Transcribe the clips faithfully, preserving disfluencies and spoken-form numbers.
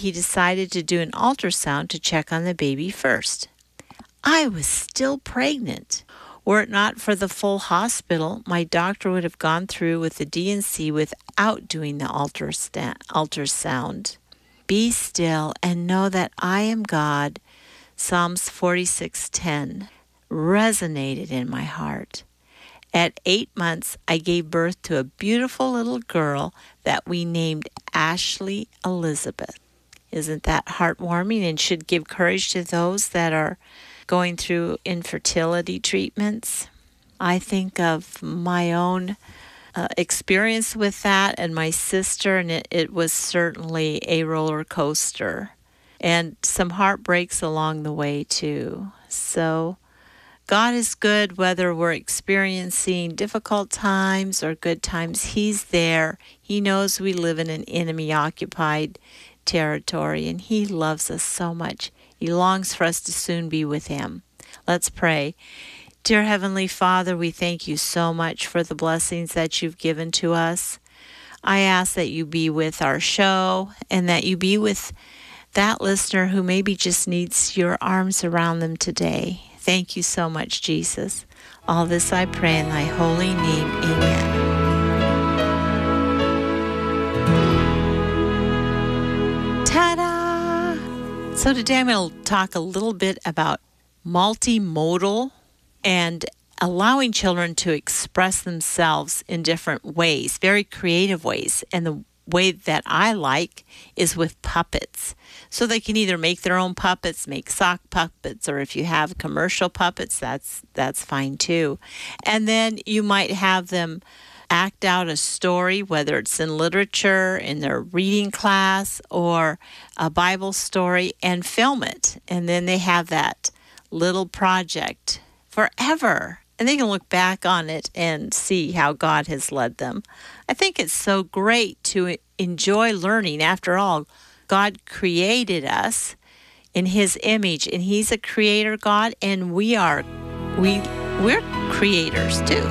he decided to do an ultrasound to check on the baby first. I was still pregnant. Were it not for the full hospital, my doctor would have gone through with the D and C without doing the ultrasta- ultrasound. Be still and know that I am God. Psalms forty-six ten resonated in my heart. At eight months, I gave birth to a beautiful little girl that we named Ashley Elizabeth. Isn't that heartwarming and should give courage to those that are going through infertility treatments? I think of my own uh, experience with that and my sister, and it, it was certainly a roller coaster and some heartbreaks along the way too. So God is good whether we're experiencing difficult times or good times. He's there. He knows we live in an enemy-occupied territory, and He loves us so much. He longs for us to soon be with Him. Let's pray. Dear Heavenly Father, we thank you so much for the blessings that you've given to us. I ask that you be with our show and that you be with that listener who maybe just needs your arms around them today. Thank you so much, Jesus. All this I pray in thy holy name. Amen. Ta-da! So today I'm going to talk a little bit about multimodal and allowing children to express themselves in different ways, very creative ways. And the way that I like is with puppets. So they can either make their own puppets, make sock puppets, or if you have commercial puppets, that's that's fine too. And then you might have them act out a story, whether it's in literature, in their reading class, or a Bible story, and film it. And then they have that little project forever. And they can look back on it and see how God has led them. I think it's so great to enjoy learning. After all, God created us in His image, and He's a creator God, and we are we we're creators too.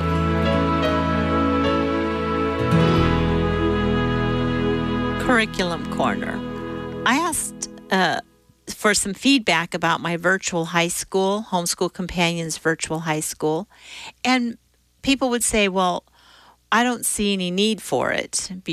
Curriculum Corner. I asked uh, for some feedback about my virtual high school, Homeschool Companions Virtual High School, and people would say, well, I don't see any need for it